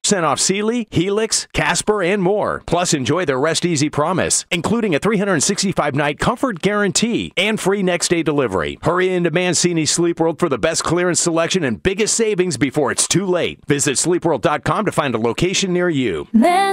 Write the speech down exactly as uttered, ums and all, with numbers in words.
percent off Sealy, Helix, Casper, and more. Plus, enjoy their Rest Easy promise, including a three hundred sixty-five night comfort guarantee and free next-day delivery. Hurry into Mancini Sleep World for the best clearance selection and biggest savings before it's too late. Visit sleep world dot com to find a location near you. Man-